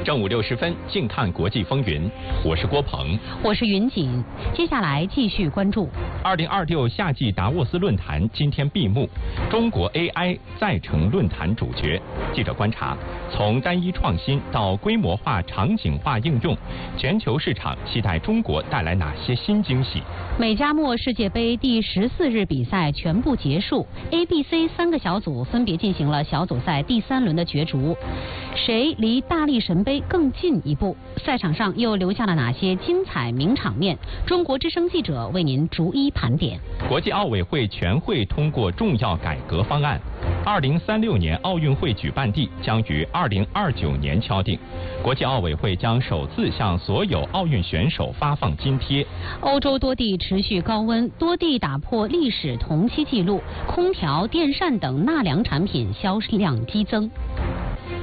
正午60分，静看国际风云，我是郭鹏， 我是云锦。接下来继续关注 2026夏季达沃斯论坛今天闭幕，中国 AI 再成论坛主角。记者观察，从单一创新到规模化、场景化应用，全球市场期待中国带来哪些新惊喜？ 美加墨世界杯第14日比赛全部结束 ，A、B、C 3个小组分别进行了小组赛第3轮的角逐，谁离大力神杯更近一步？赛场上又留下了哪些精彩名场面？中国之声记者为您逐一盘点。 国际奥委会全会通过重要改革方案，2036年奥运会举办地将于2029年敲定。国际奥委会将首次向所有奥运选手发放津贴。 欧洲多地持续高温，多地打破历史同期纪录，空调、电扇等纳凉产品销量激增。